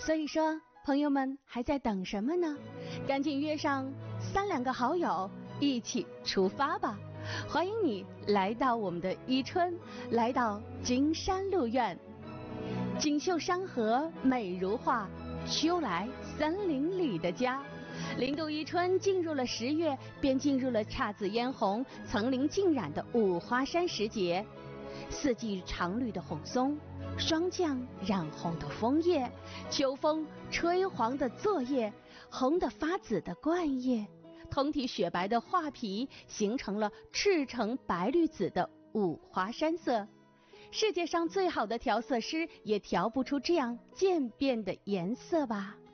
所以说，朋友们还在等什么呢？赶紧约上3-2个好友一起出发吧！欢迎你来到我们的伊春，来到金山路苑。锦绣山河美如画，秋来森林里的家。零度伊春进入了10月，便进入了姹紫嫣红、层林尽染的五花山时节。四季常绿的红松，霜降染红的枫叶，秋风吹黄的柞叶，红得发紫的冠叶，通体雪白的画皮，形成了赤橙白绿紫的五花山色。世界上最好的调色师也调不出这样渐变的颜色吧。